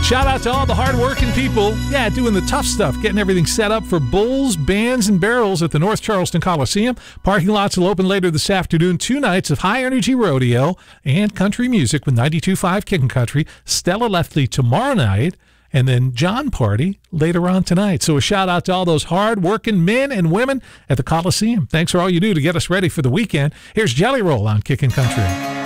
Shout out to all the hard-working people, doing the tough stuff, getting everything set up for bulls, bands, and barrels at the North Charleston Coliseum. Parking lots will open later this afternoon. 2 nights of high-energy rodeo and country music with 92.5 Kickin' Country. Stella Leftley tomorrow night, and then John Party later on tonight. So a shout-out to all those hard-working men and women at the Coliseum. Thanks for all you do to get us ready for the weekend. Here's Jelly Roll on Kickin' Country.